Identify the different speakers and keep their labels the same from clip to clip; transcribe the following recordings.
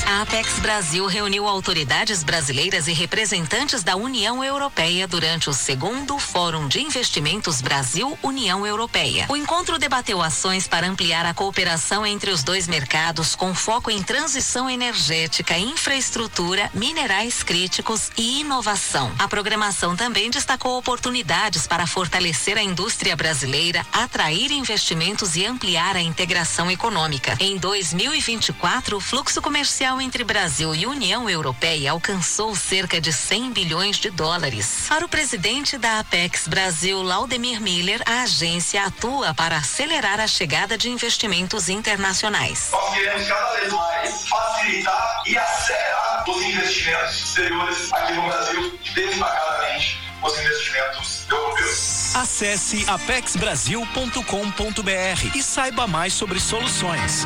Speaker 1: A Apex Brasil reuniu autoridades brasileiras e representantes da União Europeia durante o segundo Fórum de Investimentos Brasil-União Europeia. O encontro debateu ações para ampliar a cooperação entre os dois mercados, com foco em transição energética, infraestrutura, minerais críticos e inovação. A programação também destacou oportunidades para fortalecer a indústria brasileira, atrair investimentos e ampliar a integração econômica. Em 2024, o fluxo comercial entre Brasil e União Europeia alcançou cerca de 100 bilhões de dólares. Para o presidente da Apex Brasil, Laudemir Miller, a agência atua para acelerar a chegada de investimentos internacionais.
Speaker 2: Nós queremos cada vez mais facilitar e acelerar os investimentos exteriores aqui no Brasil, destacadamente os investimentos europeus.
Speaker 3: Acesse apexbrasil.com.br e saiba mais sobre soluções.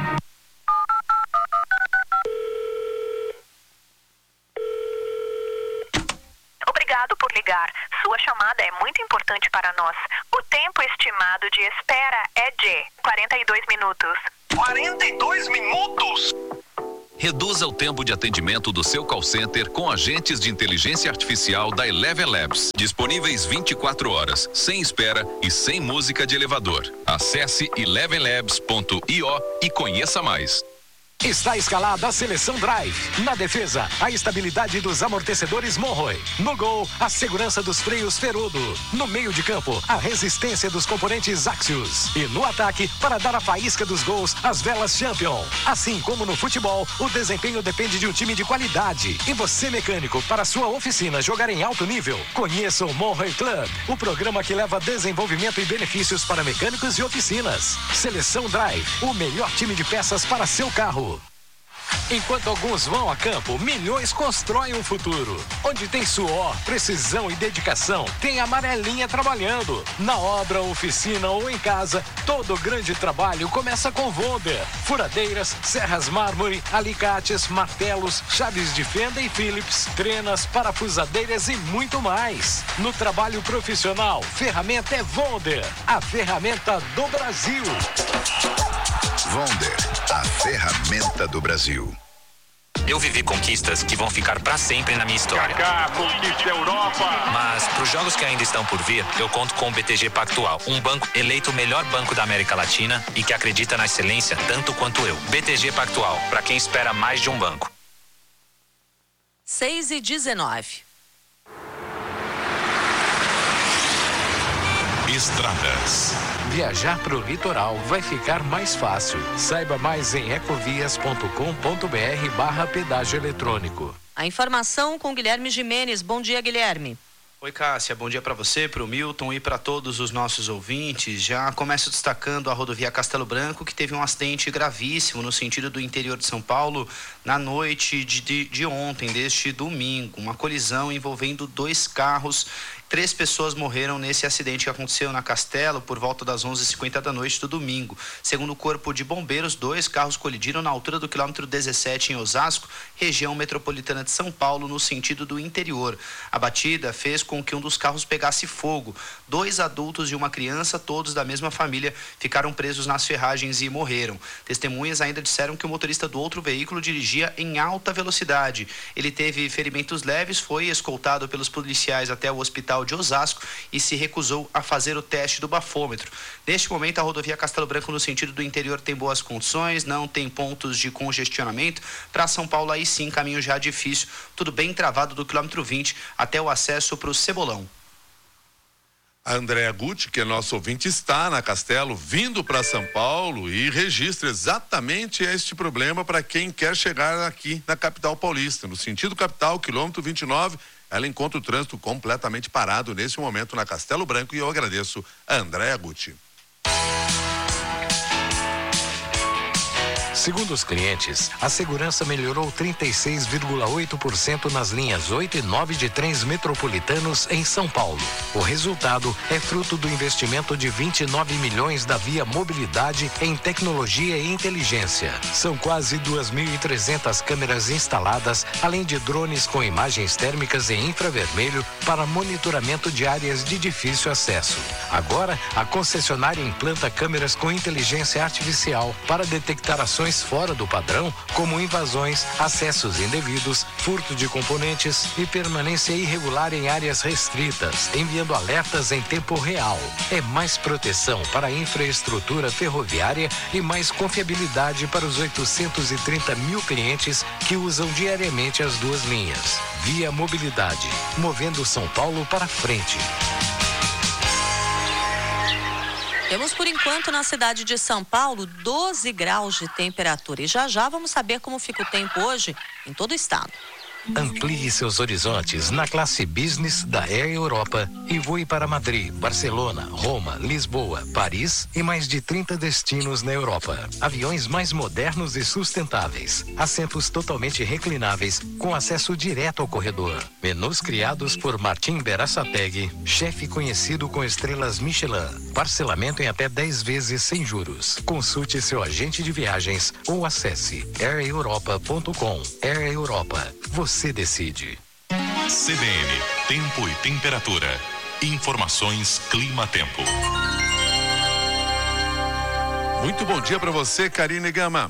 Speaker 4: Obrigado por ligar. Sua chamada é muito importante para nós. O tempo estimado de espera é de 42 minutos.
Speaker 2: 42 minutos?
Speaker 5: Reduza o tempo de atendimento do seu call center com agentes de inteligência artificial da Eleven Labs. Disponíveis 24 horas, sem espera e sem música de elevador. Acesse elevenlabs.io e conheça mais.
Speaker 6: Está escalada a seleção Drive. Na defesa, a estabilidade dos amortecedores Monroe. No gol, a segurança dos freios Ferodo. No meio de campo, a resistência dos componentes Axios. E no ataque, para dar a faísca dos gols, as velas Champion. Assim como no futebol, o desempenho depende de um time de qualidade. E você, mecânico, para sua oficina jogar em alto nível, conheça o Monroe Club, o programa que leva desenvolvimento e benefícios para mecânicos e oficinas. Seleção Drive, o melhor time de peças para seu carro. Enquanto alguns vão a campo, milhões constroem um futuro. Onde tem suor, precisão e dedicação, tem a Amarelinha trabalhando. Na obra, oficina ou em casa, todo grande trabalho começa com Wonder. Furadeiras, serras mármore, alicates, martelos, chaves de fenda e Phillips, trenas, parafusadeiras e muito mais. No trabalho profissional, ferramenta é Wonder, a ferramenta do Brasil.
Speaker 7: Wonder, a ferramenta do Brasil.
Speaker 8: Eu vivi conquistas que vão ficar para sempre na minha história.
Speaker 2: Kaká, conquista Europa.
Speaker 8: Mas para os jogos que ainda estão por vir, eu conto com o BTG Pactual, um banco eleito o melhor banco da América Latina e que acredita na excelência tanto quanto eu. BTG Pactual, para quem espera mais de um banco.
Speaker 1: 6:19.
Speaker 7: Estradas.
Speaker 6: Viajar para o litoral vai ficar mais fácil. Saiba mais em ecovias.com.br/pedágio eletrônico.
Speaker 1: A informação com Guilherme Gimenez. Bom dia, Guilherme.
Speaker 9: Oi, Cássia, bom dia para você, para o Milton e para todos os nossos ouvintes. Já começo destacando a rodovia Castelo Branco, que teve um acidente gravíssimo no sentido do interior de São Paulo na noite de ontem, deste domingo. Uma colisão envolvendo 2 carros. 3 pessoas morreram nesse acidente que aconteceu na Castelo por volta das 11h50 da noite do domingo. Segundo o Corpo de Bombeiros, 2 carros colidiram na altura do quilômetro 17 em Osasco, região metropolitana de São Paulo, no sentido do interior. A batida fez com que um dos carros pegasse fogo. 2 adultos e uma criança, todos da mesma família, ficaram presos nas ferragens e morreram. Testemunhas ainda disseram que o motorista do outro veículo dirigia em alta velocidade. Ele teve ferimentos leves, foi escoltado pelos policiais até o hospital de Osasco e se recusou a fazer o teste do bafômetro. Neste momento, a rodovia Castelo Branco no sentido do interior tem boas condições, não tem pontos de congestionamento. Para São Paulo, aí sim, caminho já difícil, tudo bem travado do quilômetro 20 até o acesso para o Cebolão.
Speaker 10: A Andréa Gucci, que é nosso ouvinte, está na Castelo, vindo para São Paulo e registra exatamente este problema para quem quer chegar aqui na capital paulista. No sentido capital, quilômetro 29, ela encontra o trânsito completamente parado nesse momento na Castelo Branco e eu agradeço a Andréa Gucci.
Speaker 6: Segundo os clientes, a segurança melhorou 36,8% nas linhas 8 e 9 de trens metropolitanos em São Paulo. O resultado é fruto do investimento de 29 milhões da Via Mobilidade em tecnologia e inteligência. São quase 2.300 câmeras instaladas, além de drones com imagens térmicas e infravermelho para monitoramento de áreas de difícil acesso. Agora, a concessionária implanta câmeras com inteligência artificial para detectar ações fora do padrão, como invasões, acessos indevidos, furto de componentes e permanência irregular em áreas restritas, enviando alertas em tempo real. É mais proteção para a infraestrutura ferroviária e mais confiabilidade para os 830 mil clientes que usam diariamente as duas linhas. Via Mobilidade, movendo São Paulo para frente.
Speaker 11: Temos por enquanto na cidade de São Paulo 12 graus de temperatura e já vamos saber como fica o tempo hoje em todo o estado.
Speaker 6: Amplie seus horizontes na classe Business da Air Europa e voe para Madrid, Barcelona, Roma, Lisboa, Paris e mais de 30 destinos na Europa. Aviões mais modernos e sustentáveis, assentos totalmente reclináveis com acesso direto ao corredor. Menus criados por Martim Berasategui, chefe conhecido com estrelas Michelin. Parcelamento em até 10 vezes sem juros. Consulte seu agente de viagens ou acesse aireuropa.com. Air Europa. Você decide.
Speaker 7: CDN, tempo e temperatura. Informações Clima-Tempo.
Speaker 10: Muito bom dia para você, Karine Gama.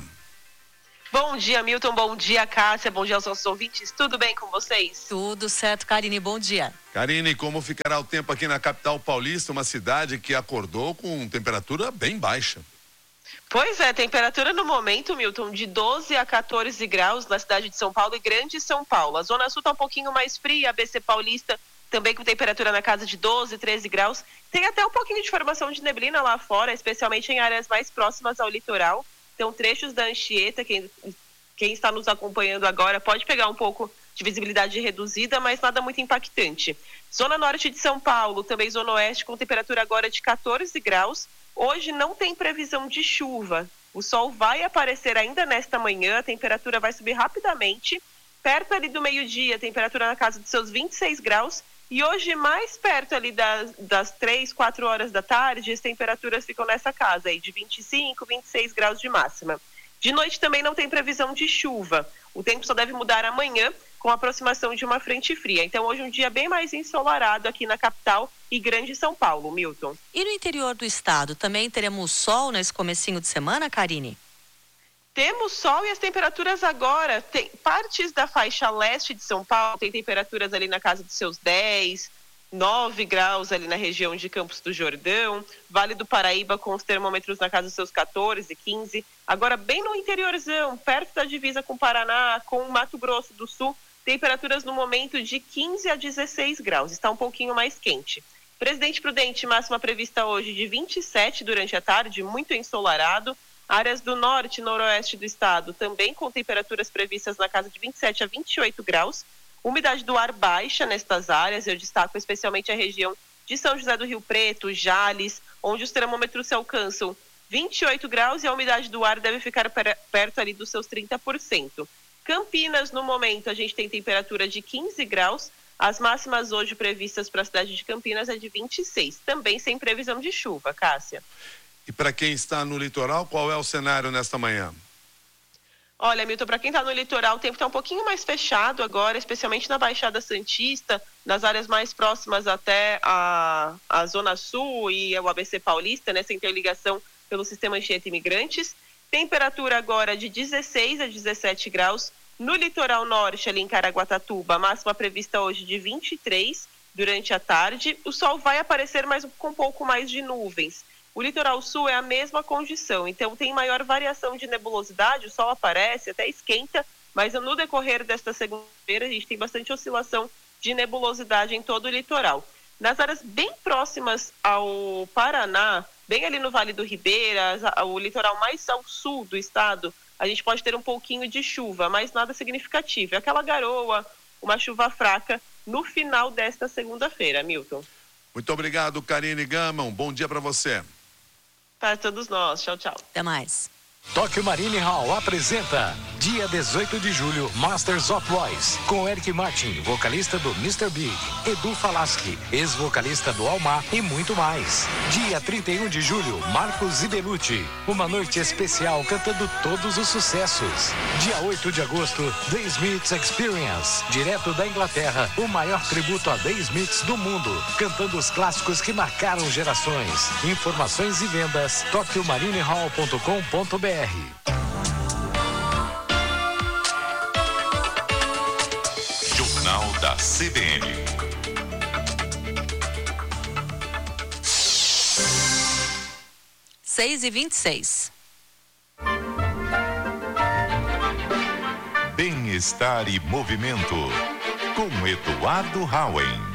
Speaker 12: Bom dia, Milton. Bom dia, Cássia. Bom dia aos nossos ouvintes. Tudo bem com vocês?
Speaker 11: Tudo certo, Karine. Bom dia.
Speaker 10: Karine, como ficará o tempo aqui na capital paulista, uma cidade que acordou com temperatura bem baixa?
Speaker 12: Pois é, temperatura no momento, Milton, de 12 a 14 graus na cidade de São Paulo e Grande São Paulo. A Zona Sul está um pouquinho mais fria, a ABC Paulista também com temperatura na casa de 12, 13 graus. Tem até um pouquinho de formação de neblina lá fora, especialmente em áreas mais próximas ao litoral. Então, trechos da Anchieta, quem está nos acompanhando agora pode pegar um pouco de visibilidade reduzida, mas nada muito impactante. Zona Norte de São Paulo, também Zona Oeste, com temperatura agora de 14 graus. Hoje não tem previsão de chuva. O sol vai aparecer ainda nesta manhã, a temperatura vai subir rapidamente. Perto ali do meio-dia, a temperatura na casa dos seus 26 graus. E hoje, mais perto ali das 3, 4 horas da tarde, as temperaturas ficam nessa casa aí, de 25, 26 graus de máxima. De noite também não tem previsão de chuva. O tempo só deve mudar amanhã, com a aproximação de uma frente fria. Então, hoje um dia bem mais ensolarado aqui na capital e Grande São Paulo, Milton.
Speaker 11: E no interior do estado, também teremos sol nesse comecinho de semana, Karine?
Speaker 12: Temos sol e as temperaturas agora, tem partes da faixa leste de São Paulo, tem temperaturas ali na casa dos seus 10, 9 graus ali na região de Campos do Jordão, Vale do Paraíba com os termômetros na casa dos seus 14, 15. Agora, bem no interiorzão, perto da divisa com o Paraná, com o Mato Grosso do Sul, temperaturas no momento de 15 a 16 graus, está um pouquinho mais quente. Presidente Prudente, máxima prevista hoje de 27 durante a tarde, muito ensolarado. Áreas do norte e noroeste do estado também com temperaturas previstas na casa de 27 a 28 graus. Umidade do ar baixa nestas áreas, eu destaco especialmente a região de São José do Rio Preto, Jales, onde os termômetros se alcançam 28 graus e a umidade do ar deve ficar perto ali dos seus 30%. Campinas, no momento, a gente tem temperatura de 15 graus. As máximas hoje previstas para a cidade de Campinas é de 26, também sem previsão de chuva, Cássia.
Speaker 10: E para quem está no litoral, qual é o cenário nesta manhã?
Speaker 12: Olha, Milton, para quem está no litoral, o tempo está um pouquinho mais fechado agora, especialmente na Baixada Santista, nas áreas mais próximas até a Zona Sul e o ABC Paulista, nessa interligação pelo sistema Anchieta Imigrantes. Temperatura agora de 16 a 17 graus. No litoral norte, ali em Caraguatatuba, a máxima prevista hoje de 23 durante a tarde. O sol vai aparecer, mas com um pouco mais de nuvens. O litoral sul é a mesma condição, então tem maior variação de nebulosidade, o sol aparece, até esquenta, mas no decorrer desta segunda-feira a gente tem bastante oscilação de nebulosidade em todo o litoral. Nas áreas bem próximas ao Paraná, bem ali no Vale do Ribeira, o litoral mais ao sul do estado, a gente pode ter um pouquinho de chuva, mas nada significativo. É aquela garoa, uma chuva fraca no final desta segunda-feira, Milton.
Speaker 10: Muito obrigado, Karine Gama. Um bom dia para você.
Speaker 12: Para todos nós. Tchau, tchau.
Speaker 11: Até mais.
Speaker 6: Tóquio Marine Hall apresenta dia 18 de julho, Masters of Voice, com Eric Martin, vocalista do Mr. Big, Edu Falaschi, ex-vocalista do Almar e muito mais. Dia 31 de julho, Marcos Ibelucci, uma noite especial cantando todos os sucessos. Dia 8 de agosto, The Smiths Experience, direto da Inglaterra, o maior tributo a The Smiths do mundo, cantando os clássicos que marcaram gerações. Informações e vendas, tokyomarineHall.com.br.
Speaker 7: Jornal da CBN.
Speaker 11: Seis e 26.
Speaker 7: Bem-estar e movimento com Eduardo Hauen.